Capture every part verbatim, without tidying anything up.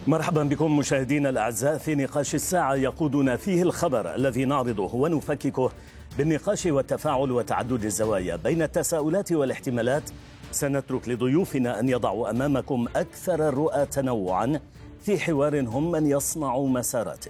مرحبا بكم مشاهدينا الأعزاء في نقاش الساعة يقودنا فيه الخبر الذي نعرضه ونفككه بالنقاش والتفاعل وتعدد الزوايا بين التساؤلات والاحتمالات. سنترك لضيوفنا أن يضعوا أمامكم أكثر الرؤى تنوعا في حوار هم من يصنع مساراته.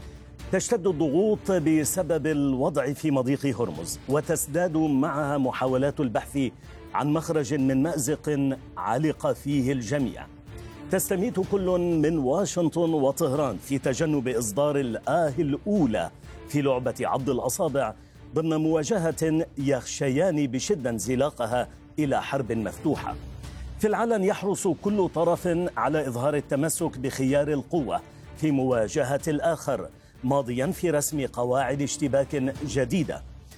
تشتد الضغوط بسبب الوضع في مضيق هرمز، وتزداد معها محاولات البحث عن مخرج من مأزق علق فيه الجميع. تستميت كل من واشنطن وطهران في تجنب إصدار الآه الأولى في لعبة عض الأصابع ضمن مواجهة يخشيان بشدة انزلاقها إلى حرب مفتوحة. في العلن يحرص كل طرف على إظهار التمسك بخيار القوة في مواجهة الآخر، ماضيا في رسم قواعد اشتباك جديدة.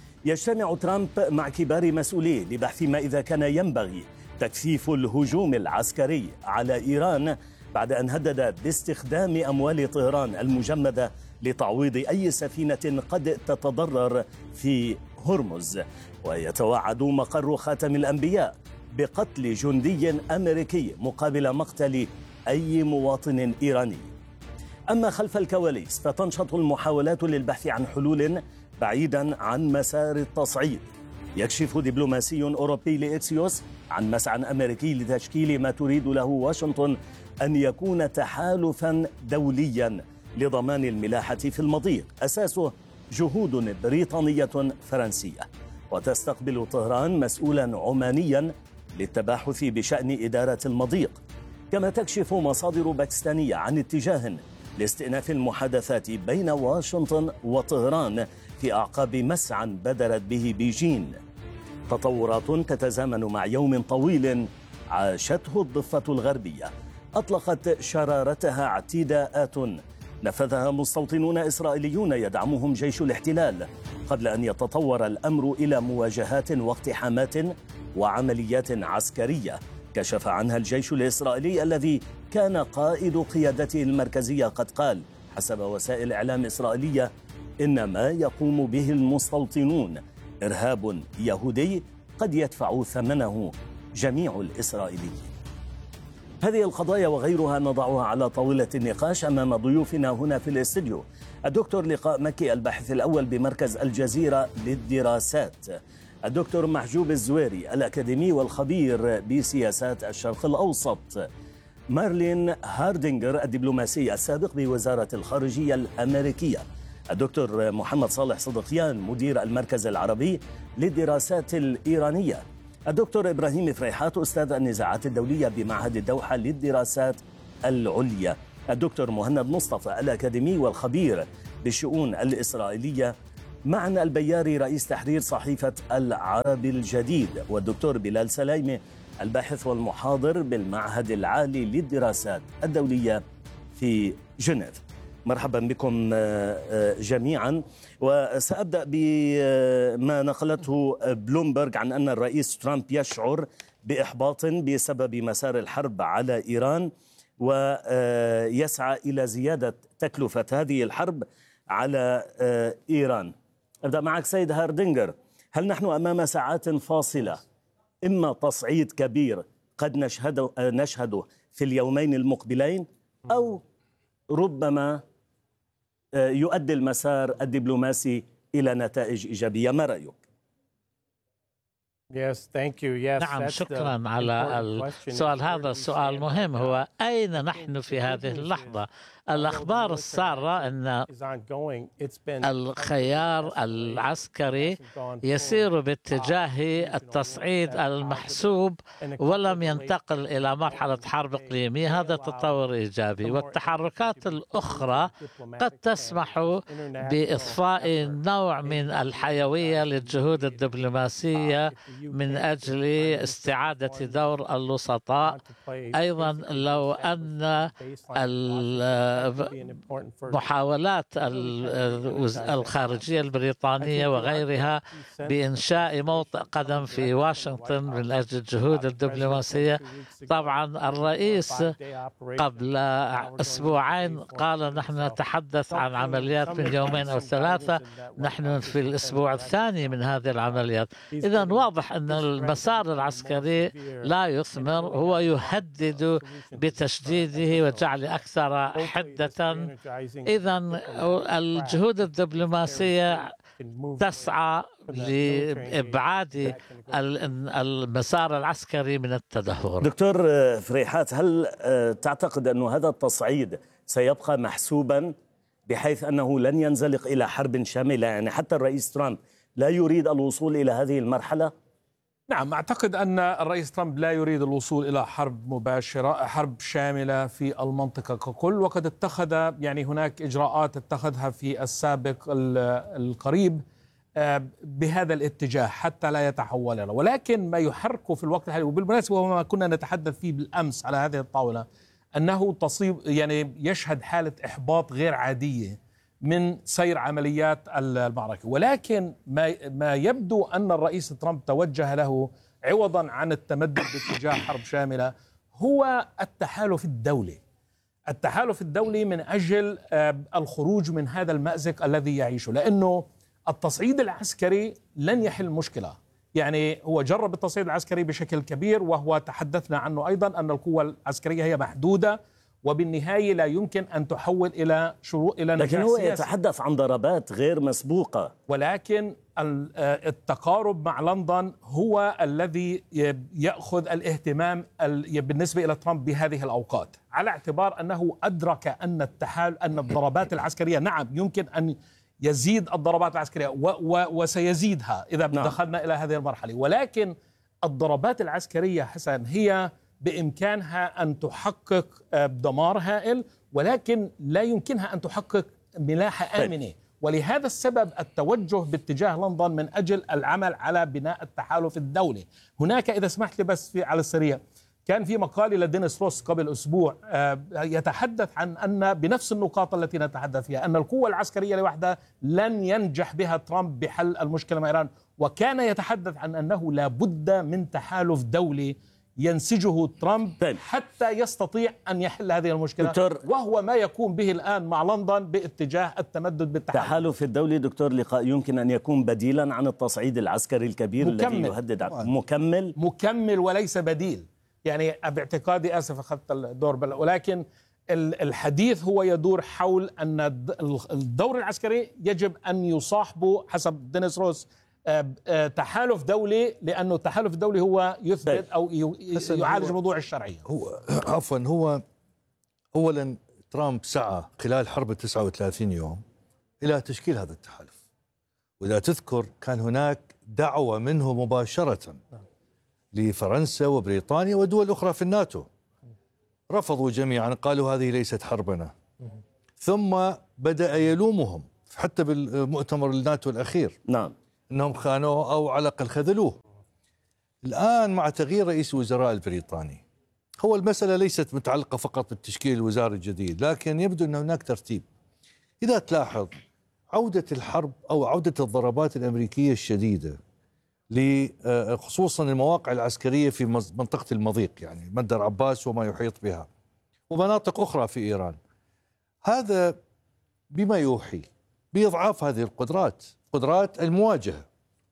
يجتمع ترامب مع كبار مسؤوليه لبحث ما إذا كان ينبغي تكثيف الهجوم العسكري على إيران بعد أن هدد باستخدام أموال طهران المجمدة لتعويض أي سفينة قد تتضرر في هرمز. ويتوعد مقر خاتم الأنبياء بقتل جندي أمريكي مقابل مقتل أي مواطن إيراني. أما خلف الكواليس فتنشط المحاولات للبحث عن حلول بعيدا عن مسار التصعيد. يكشف دبلوماسي أوروبي لإكسيوس عن مسعى أمريكي لتشكيل ما تريد له واشنطن أن يكون تحالفا دوليا لضمان الملاحة في المضيق، أساسه جهود بريطانية فرنسية. وتستقبل طهران مسؤولا عمانيا للتباحث بشأن إدارة المضيق. كما تكشف مصادر باكستانية عن اتجاه لاستئناف المحادثات بين واشنطن وطهران في أعقاب مسعى بدرت به بيجين. تطورات تتزامن مع يوم طويل عاشته الضفة الغربية أطلقت شرارتها اعتداءات نفذها مستوطنون إسرائيليون يدعمهم جيش الاحتلال، قبل أن يتطور الأمر إلى مواجهات واقتحامات وعمليات عسكرية كشف عنها الجيش الإسرائيلي الذي كان قائد قيادته المركزية قد قال حسب وسائل إعلام إسرائيلية إن ما يقوم به المستوطنون إرهاب يهودي قد يدفع ثمنه جميع الإسرائيليين. هذه القضايا وغيرها نضعها على طاولة النقاش أمام ضيوفنا هنا في الاستديو: الدكتور لقاء مكي الباحث الأول بمركز الجزيرة للدراسات، الدكتور محجوب الزويري الأكاديمي والخبير بسياسات الشرق الأوسط، مارلين هاردينغر الدبلوماسي السابق بوزارة الخارجية الأمريكية، الدكتور محمد صالح صدقيان مدير المركز العربي للدراسات الإيرانية، الدكتور إبراهيم فريحات أستاذ النزاعات الدولية بمعهد الدوحة للدراسات العليا، الدكتور مهند مصطفى الأكاديمي والخبير بالشؤون الإسرائيلية، معنا البياري رئيس تحرير صحيفة العرب الجديد، والدكتور بلال سلايمة الباحث والمحاضر بالمعهد العالي للدراسات الدولية في جنيف. مرحبا بكم جميعا. وسأبدأ بما نقلته بلومبرغ عن أن الرئيس ترامب يشعر بإحباط بسبب مسار الحرب على إيران ويسعى إلى زيادة تكلفة هذه الحرب على إيران. أبدأ معك سيد هاردينغر، هل نحن أمام ساعات فاصلة، إما تصعيد كبير قد نشهده, نشهده في اليومين المقبلين، أو ربما يؤدي المسار الدبلوماسي إلى نتائج إيجابية؟ ما رأيك؟ Yes, thank you. Yes, نعم، شكرا على السؤال. هذا السؤال مهم. هو أين نحن في هذه اللحظة؟ الأخبار السارة أن الخيار العسكري يسير باتجاه التصعيد المحسوب ولم ينتقل إلى مرحلة حرب إقليمية. هذا تطور إيجابي، والتحركات الأخرى قد تسمح بإضفاء نوع من الحيوية للجهود الدبلوماسية من أجل استعادة دور الوسطاء. أيضا لو أن محاولات الخارجية البريطانية وغيرها بإنشاء موطئ قدم في واشنطن من أجل الجهود الدبلوماسية. طبعا الرئيس قبل أسبوعين قال نحن نتحدث عن عمليات من يومين أو ثلاثة، نحن في الأسبوع الثاني من هذه العمليات. إذن واضح واضح أن المسار العسكري لا يثمر، هو يهدد بتشديده وجعل أكثر حدة. إذن الجهود الدبلوماسية تسعى لإبعاد المسار العسكري من التدهور. دكتور فريحات، هل تعتقد أن هذا التصعيد سيبقى محسوبا بحيث أنه لن ينزلق إلى حرب شاملة؟ يعني حتى الرئيس ترامب لا يريد الوصول إلى هذه المرحلة؟ نعم، أعتقد أن الرئيس ترامب لا يريد الوصول إلى حرب مباشرة، حرب شاملة في المنطقة ككل، وقد اتخذ يعني هناك إجراءات اتخذها في السابق القريب بهذا الاتجاه حتى لا يتحول له. ولكن ما يحركه في الوقت الحالي، وبالمناسبة وما كنا نتحدث فيه بالأمس على هذه الطاولة، أنه تصيب يعني يشهد حالة إحباط غير عادية من سير عمليات المعركة. ولكن ما ما يبدو أن الرئيس ترامب توجه له عوضا عن التمدد باتجاه حرب شاملة هو التحالف الدولي. التحالف الدولي من أجل الخروج من هذا المأزق الذي يعيشه، لأنه التصعيد العسكري لن يحل مشكلة. يعني هو جرب التصعيد العسكري بشكل كبير، وهو تحدثنا عنه أيضا أن القوة العسكرية هي محدودة، وبالنهاية لا يمكن أن تحول إلى شروط إلى نجاح لكن هو سياسي. يتحدث عن ضربات غير مسبوقة. ولكن التقارب مع لندن هو الذي يأخذ الاهتمام بالنسبة إلى ترامب بهذه الأوقات، على اعتبار أنه أدرك أن التحال أن الضربات العسكرية نعم يمكن أن يزيد الضربات العسكرية و و وسيزيدها إذا نعم. دخلنا إلى هذه المرحلة. ولكن الضربات العسكرية حسن هي بإمكانها أن تحقق دمار هائل، ولكن لا يمكنها أن تحقق ملاحة آمنة. ولهذا السبب التوجه باتجاه لندن من أجل العمل على بناء التحالف الدولي. هناك إذا سمحت لي بس في على السريع، كان في مقال لدينيس روس قبل أسبوع يتحدث عن أن بنفس النقاط التي نتحدث فيها أن القوة العسكرية لوحدها لن ينجح بها ترامب بحل المشكلة مع إيران، وكان يتحدث عن أنه لا بد من تحالف دولي ينسجه ترامب طيب. حتى يستطيع أن يحل هذه المشكلة دكتور، وهو ما يقوم به الآن مع لندن باتجاه التمدد بالتحالف. التحالف الدولي دكتور لقاء يمكن أن يكون بديلا عن التصعيد العسكري الكبير مكمل. الذي يهدد عن... مكمل مكمل وليس بديل. يعني باعتقادي، آسف أخذت الدور بل... ولكن الحديث هو يدور حول أن الدور العسكري يجب أن يصاحبه حسب دينيس روس تحالف دولي، لأنه التحالف الدولي هو يثبت أو يعالج موضوع الشرعية. هو عفوا هو أولا ترامب سعى خلال حرب تسعة وثلاثين يوم إلى تشكيل هذا التحالف، وإذا تذكر كان هناك دعوة منه مباشرة لفرنسا وبريطانيا ودول أخرى في الناتو، رفضوا جميعا، قالوا هذه ليست حربنا. ثم بدأ يلومهم حتى بالمؤتمر الناتو الأخير نعم أنهم خانوه أو على الأقل خذلوه. الآن مع تغيير رئيس الوزراء البريطاني، هو المسألة ليست متعلقة فقط بالتشكيل الوزاري الجديد، لكن يبدو أن هناك ترتيب. إذا تلاحظ عودة الحرب أو عودة الضربات الأمريكية الشديدة خصوصا المواقع العسكرية في منطقة المضيق، يعني مندر عباس وما يحيط بها ومناطق أخرى في إيران، هذا بما يوحي بإضعاف هذه القدرات، قدرات المواجهة.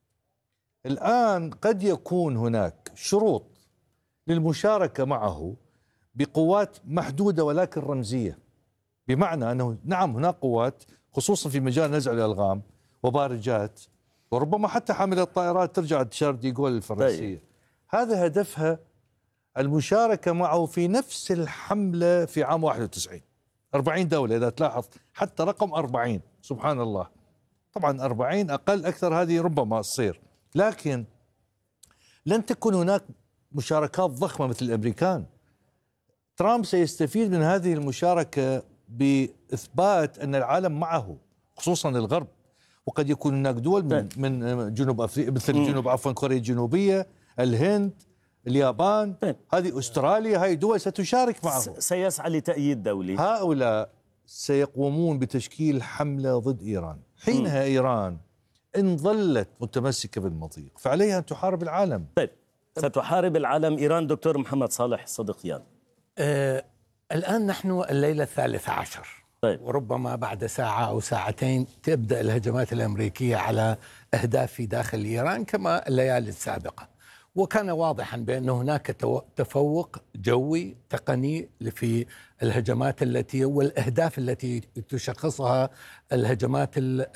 الآن قد يكون هناك شروط للمشاركة معه بقوات محدودة ولكن رمزية، بمعنى أنه نعم هناك قوات خصوصا في مجال نزع الألغام وبارجات وربما حتى حاملة طائرات ترجع شارل دي غول الفرنسية، هذا هدفها المشاركة معه في نفس الحملة في عام واحد وتسعين. أربعين دولة إذا تلاحظ، حتى رقم أربعين سبحان الله، طبعا أربعين أقل أكثر هذه ربما تصير، لكن لن تكون هناك مشاركات ضخمة مثل الأمريكان. ترامب سيستفيد من هذه المشاركة بإثبات أن العالم معه خصوصا الغرب، وقد يكون هناك دول من, من جنوب أفريقيا مثل جنوب عفوا كوريا الجنوبية، الهند، اليابان، هذه أستراليا، هاي دول ستشارك معه. سيسعى لتأييد دولي. هؤلاء سيقومون بتشكيل حملة ضد إيران. حينها م. إيران إن ظلت متمسكة بالمضيق فعليها أن تحارب العالم. طيب ستحارب العالم إيران. دكتور محمد صالح صدقيان، آه الآن نحن الليلة الثالثة عشر، طيب. وربما بعد ساعة أو ساعتين تبدأ الهجمات الأمريكية على أهداف في داخل إيران كما الليالي السابقة. وكان واضحا بأن هناك تفوق جوي تقني في الهجمات التي والأهداف التي تشخصها الهجمات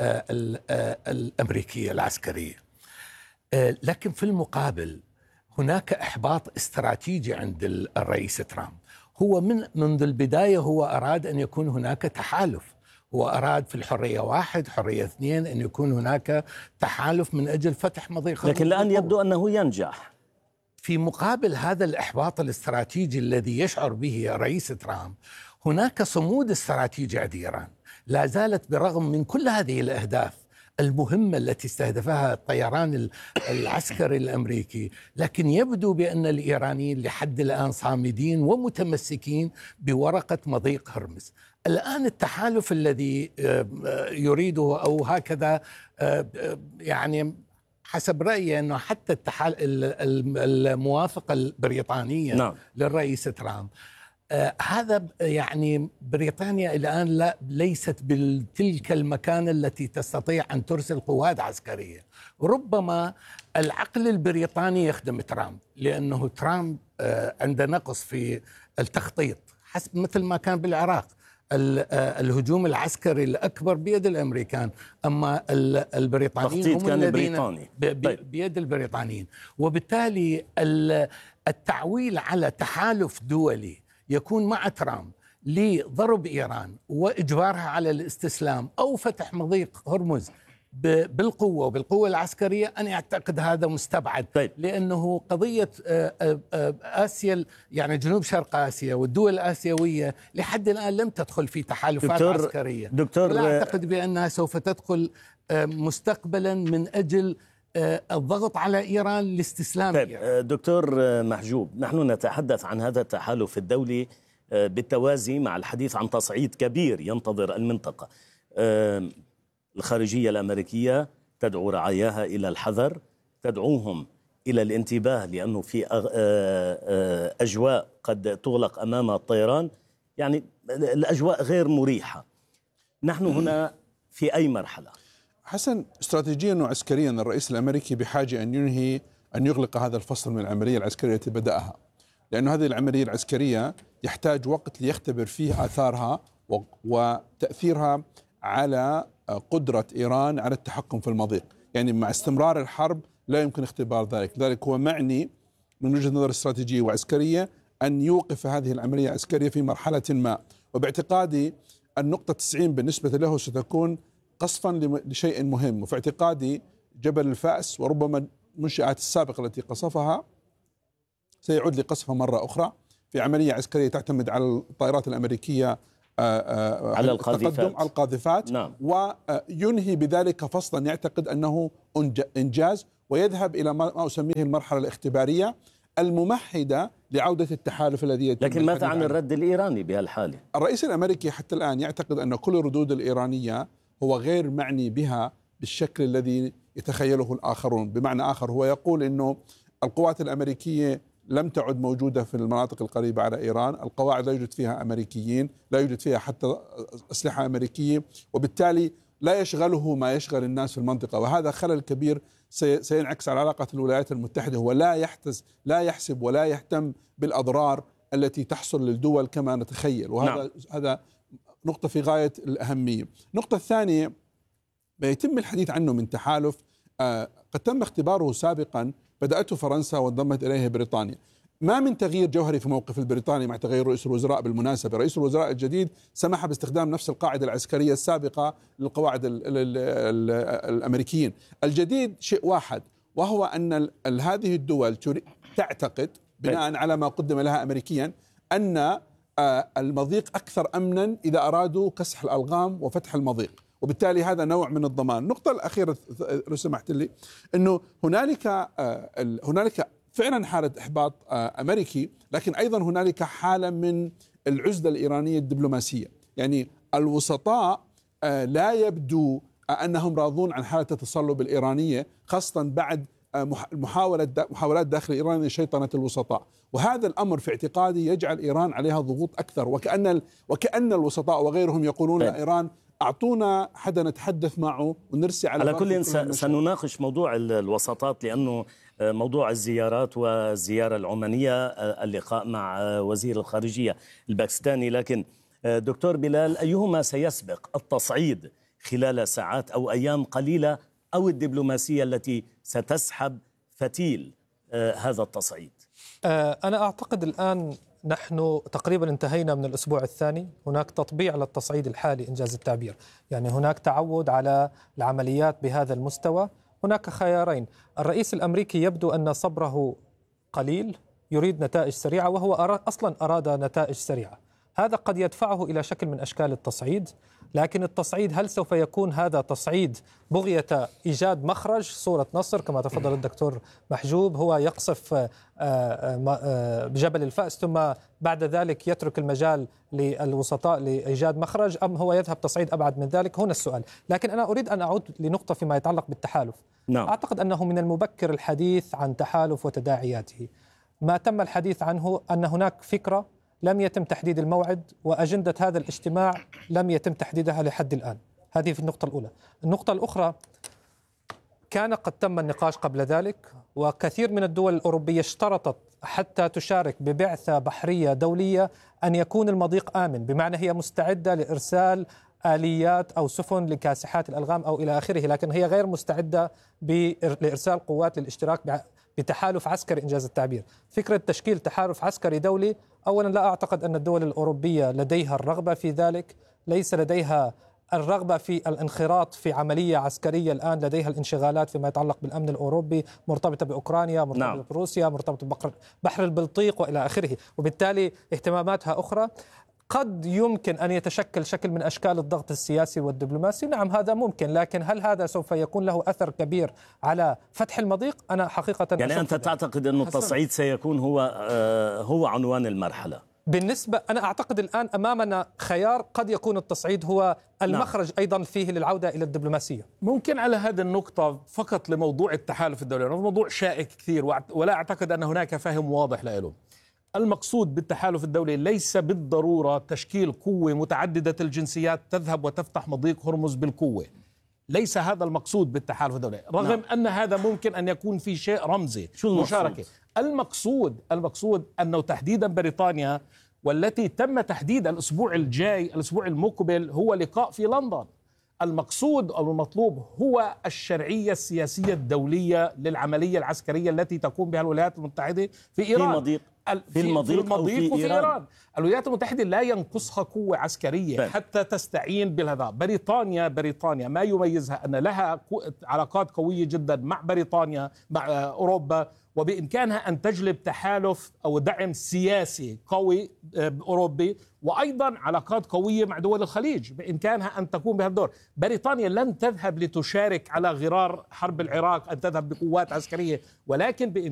الأمريكية العسكرية. لكن في المقابل هناك إحباط استراتيجي عند الرئيس ترامب. هو من منذ البداية هو أراد أن يكون هناك تحالف، هو أراد في الحرية واحد حرية اثنين أن يكون هناك تحالف من أجل فتح مضيق. لكن الآن يبدو أنه ينجح. في مقابل هذا الإحباط الاستراتيجي الذي يشعر به رئيس ترامب، هناك صمود استراتيجي عند إيران لا زالت برغم من كل هذه الأهداف المهمة التي استهدفها الطيران العسكري الأمريكي، لكن يبدو بأن الإيرانيين لحد الآن صامدين ومتمسكين بورقة مضيق هرمز. الآن التحالف الذي يريده أو هكذا يعني حسب رأيي أنه حتى التحال الموافقة البريطانية نعم. للرئيس ترامب آه هذا يعني بريطانيا الآن لا ليست بتلك المكانة التي تستطيع أن ترسل قوات عسكرية. ربما العقل البريطاني يخدم ترامب لأنه ترامب آه عنده نقص في التخطيط حسب مثل ما كان بالعراق. الهجوم العسكري الأكبر بيد الأمريكان، أما البريطانيين هم كان الذين بريطاني. طيب. بيد البريطانيين، وبالتالي التعويل على تحالف دولي يكون مع ترامب لضرب إيران وإجبارها على الاستسلام أو فتح مضيق هرمز بالقوة وبالقوة العسكرية، أنا أعتقد هذا مستبعد. طيب. لأنه قضية آسيا يعني جنوب شرق آسيا والدول الآسيوية لحد الآن لم تدخل في تحالفات دكتور عسكرية. دكتور لا أعتقد بأنها سوف تدخل مستقبلا من أجل الضغط على إيران لاستسلام طيب. إيران. دكتور محجوب، نحن نتحدث عن هذا التحالف الدولي بالتوازي مع الحديث عن تصعيد كبير ينتظر المنطقة. الخارجية الأمريكية تدعو رعاياها إلى الحذر، تدعوهم إلى الانتباه لأنه في أجواء قد تغلق أمام الطيران، يعني الأجواء غير مريحة. نحن هنا في أي مرحلة؟ حسن، استراتيجيا وعسكريا الرئيس الأمريكي بحاجة أن ينهي أن يغلق هذا الفصل من العملية العسكرية التي بدأها، لأن هذه العملية العسكرية يحتاج وقت ليختبر فيه آثارها وتأثيرها على قدرة إيران على التحكم في المضيق. يعني مع استمرار الحرب لا يمكن اختبار ذلك، لذلك هو معني من وجهة نظر استراتيجية وعسكرية أن يوقف هذه العملية العسكرية في مرحلة ما. وباعتقادي النقطة تسعين بالنسبة له ستكون قصفا لشيء مهم، وفي اعتقادي جبل الفأس وربما المنشآت السابقة التي قصفها سيعود لقصفها مرة أخرى في عملية عسكرية تعتمد على الطائرات الأمريكية على القاذفات على القاذفات نعم. وينهي بذلك فصلا يعتقد أنه إنجاز، ويذهب إلى ما أسميه المرحلة الاختبارية الممهدة لعودة التحالف الذي يتم. لكن ماذا عن الرد الإيراني بهالحالة؟ الرئيس الأمريكي حتى الآن يعتقد أن كل الردود الإيرانية هو غير معني بها بالشكل الذي يتخيله الآخرون. بمعنى آخر هو يقول أنه القوات الأمريكية لم تعد موجودة في المناطق القريبة على إيران، القواعد لا يوجد فيها أمريكيين، لا يوجد فيها حتى أسلحة أمريكية، وبالتالي لا يشغله ما يشغل الناس في المنطقة، وهذا خلل كبير سينعكس على علاقة الولايات المتحدة. هو لا يحتز لا يحسب ولا يهتم بالأضرار التي تحصل للدول كما نتخيل، وهذا نعم. هذا نقطة في غاية الأهمية. النقطة الثانية ما يتم الحديث عنه من تحالف آه قد تم اختباره سابقا، بدأته فرنسا وانضمت إليه بريطانيا. ما من تغيير جوهري في موقف البريطاني مع تغيير رئيس الوزراء. بالمناسبة رئيس الوزراء الجديد سمح باستخدام نفس القاعدة العسكرية السابقة للقواعد ال ال ال ال الأمريكيين. الجديد شيء واحد، وهو أن هذه الدول تعتقد بناء على ما قدم لها أمريكيا أن المضيق أكثر أمنا إذا أرادوا كسح الألغام وفتح المضيق، وبالتالي هذا نوع من الضمان. النقطة الأخيرة لو سمحت لي، أنه هنالك هنالك فعلا حالة إحباط أمريكي، لكن أيضا هنالك حالة من العزلة الإيرانية الدبلوماسية. يعني الوسطاء لا يبدو أنهم راضون عن حالة التصلب الإيرانية، خاصة بعد محاولة محاولات داخل إيران لشيطنة الوسطاء، وهذا الأمر في اعتقادي يجعل إيران عليها ضغوط أكثر، وكأن وكأن الوسطاء وغيرهم يقولون لإيران أعطونا حدا نتحدث معه ونرسي على على كل سنناقش موضوع الوساطات، لأنه موضوع الزيارات والزيارة العمانية اللقاء مع وزير الخارجية الباكستاني. لكن دكتور بلال، أيهما سيسبق، التصعيد خلال ساعات أو أيام قليلة أو الدبلوماسية التي ستسحب فتيل هذا التصعيد؟ أنا أعتقد الآن نحن تقريبا انتهينا من الأسبوع الثاني، هناك تطبيع للتصعيد الحالي إنجاز التعبير، يعني هناك تعود على العمليات بهذا المستوى. هناك خيارين، الرئيس الأمريكي يبدو أن صبره قليل، يريد نتائج سريعة، وهو أصلا أراد نتائج سريعة، هذا قد يدفعه إلى شكل من أشكال التصعيد. لكن التصعيد هل سوف يكون هذا تصعيد بغية إيجاد مخرج صورة نصر كما تفضل الدكتور محجوب، هو يقصف بجبل الفأس ثم بعد ذلك يترك المجال للوسطاء لإيجاد مخرج، أم هو يذهب تصعيد أبعد من ذلك؟ هنا السؤال. لكن أنا أريد أن أعود لنقطة فيما يتعلق بالتحالف. نعم. أعتقد أنه من المبكر الحديث عن تحالف وتداعياته. ما تم الحديث عنه أن هناك فكرة لم يتم تحديد الموعد، وأجندة هذا الاجتماع لم يتم تحديدها لحد الآن. هذه في النقطة الأولى. النقطة الأخرى، كان قد تم النقاش قبل ذلك، وكثير من الدول الأوروبية اشترطت حتى تشارك ببعثة بحرية دولية أن يكون المضيق آمن، بمعنى هي مستعدة لإرسال آليات أو سفن لكاسحات الألغام أو إلى آخره، لكن هي غير مستعدة لإرسال قوات للاشتراك بتحالف عسكري إنجاز التعبير. فكرة تشكيل تحالف عسكري دولي، أولا لا أعتقد أن الدول الأوروبية لديها الرغبة في ذلك، ليس لديها الرغبة في الانخراط في عملية عسكرية الآن، لديها الانشغالات فيما يتعلق بالأمن الأوروبي مرتبطة بأوكرانيا، مرتبطة نعم. بروسيا، مرتبطة ببحر البلطيق وإلى آخره، وبالتالي اهتماماتها أخرى. قد يمكن أن يتشكل شكل من أشكال الضغط السياسي والدبلوماسي، نعم هذا ممكن، لكن هل هذا سوف يكون له أثر كبير على فتح المضيق؟ أنا حقيقة يعني أنت تعتقد أن التصعيد سيكون هو آه هو عنوان المرحلة؟ بالنسبة أنا أعتقد الآن أمامنا خيار، قد يكون التصعيد هو المخرج نعم. أيضا فيه للعودة إلى الدبلوماسية. ممكن على هذه النقطة فقط لموضوع التحالف الدولي، هذا موضوع شائك كثير ولا أعتقد أن هناك فهم واضح له. المقصود بالتحالف الدولي ليس بالضرورة تشكيل قوة متعددة الجنسيات تذهب وتفتح مضيق هرمز بالقوة، ليس هذا المقصود بالتحالف الدولي، رغم نعم. أن هذا ممكن أن يكون في شيء رمزي مشاركة. المقصود المقصود أنه تحديدا بريطانيا، والتي تم تحديد الأسبوع الجاي الأسبوع المقبل هو لقاء في لندن، المقصود أو المطلوب هو الشرعية السياسية الدولية للعملية العسكرية التي تقوم بها الولايات المتحدة في إيران، في مضيق في المضيق, في المضيق وفي إيران. إيران الولايات المتحدة لا ينقصها قوة عسكرية بل. حتى تستعين بهذا. بريطانيا بريطانيا ما يميزها أن لها علاقات قوية جدا مع بريطانيا مع أوروبا، وبإمكانها أن تجلب تحالف أو دعم سياسي قوي أوروبي، وأيضا علاقات قوية مع دول الخليج بإمكانها أن تقوم بهذا الدور. بريطانيا لن تذهب لتشارك على غرار حرب العراق، أن تذهب بقوات عسكرية، ولكن